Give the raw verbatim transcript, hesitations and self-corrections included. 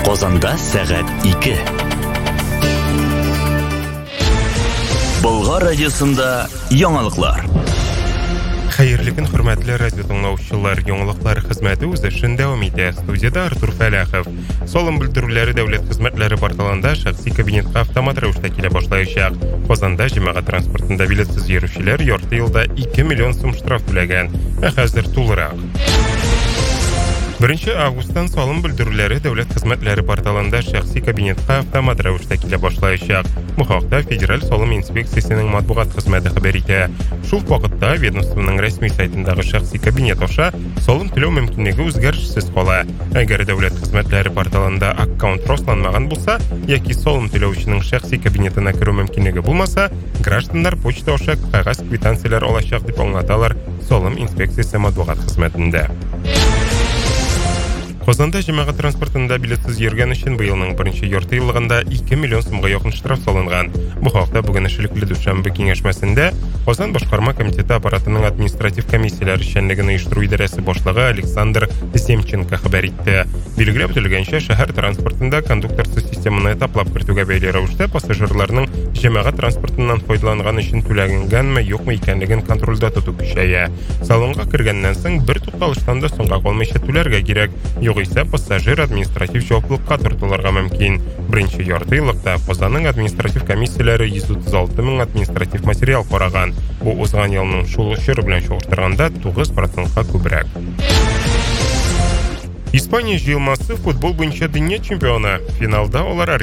Казанда сәгать ике. Болгар радиосында яңалыклар. Хәерле көн, хөрмәтле радио тыңлаучылар, яңалыклар хезмәте үз эшен дәвам итә. Студияда Артур Фәләхов. Салым белдерүләре дәүләт хезмәтләре порталында шәхси кабинетка автомат рәвештә килә башлаячак. Казанда җәмәгать транспортында билетсыз йөрүчеләр ярты елда ике миллион сум штраф түләгән. Ә хәзер тулырак. Беренче августтан салым белдерүләре дәүләт хезмәтләре порталында шәхси кабинетка автомат рәвештә килә башлаячак. Бу хакта Федераль салым инспекциясенең матбугат хезмәте хәбәр итә. Шул вакытта ведомствоның рәсми сайтындагы шәхси кабинет аша салым түләү мөмкинлеге үзгәрешсез кала. Әгәр дәүләт хезмәтләре порталында аккаунт расланмаган булса, яки салым түләүченең шәхси кабинетына керү мөмкинлеге булмаса, гражданнар почта аша кагаз квитанцияләр алачак дип аңлаталар салым инспекциясе матбугат хезмәтендә. Казанда җәмәгать транспортында билетсыз йөргән өчен быелның беренче ярты еллыгында ике миллион сумга якын штраф салынган. Бу хакта бүген эшлекле дүшәмбе киңәшмәсендә Казан башкарма комитеты аппаратының административ комиссияләр эшчәнлеген оештыру идарәсе башлыгы Александр Земченко хәбәр итте. Билгеләп үтелгәнчә, шәһәр транспортында кондукторсыз системаны этаплап кертүгә бәйле рәвештә пассажирларның җәмәгать транспортыннан файдаланган өчен түләгәнгәнме, юкмы икәнлеген контрольдә тоту көчәя. Салонга кергәннән соң бер тукталыштан да соңга калмыйча түләргә кирәк. Югыйсә пассажир административ җаваплылыкка тартылырга мөмкин. Беренче ярты еллыкта Казанның административ комиссияләре йөз утыз алты мең административ материал караган. Бу узган елның шул чоры белән чагыштырганда тугыз процентка күбрәк. Испания җыелмасы футбол буенча дөнья чемпионы. Финалда алар